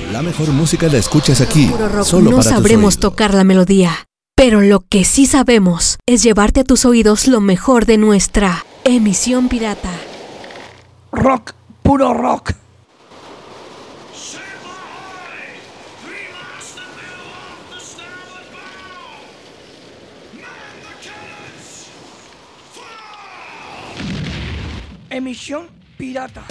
La mejor música la escuchas aquí, Puro Rock solo no para tus sabremos oídos. tocar la melodía, pero lo que sí sabemos es llevarte a tus oídos lo mejor de nuestra emisión pirata. Rock, puro rock. Emisión pirata.